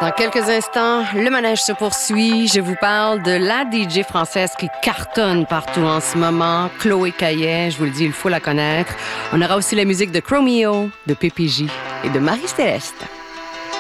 Dans quelques instants, le manège se poursuit. Je vous parle de la DJ française qui cartonne partout en ce moment, Chloé Caillet. Je vous le dis, il faut la connaître. On aura aussi la musique de Chromeo, de PPJ et de Marie-Céleste.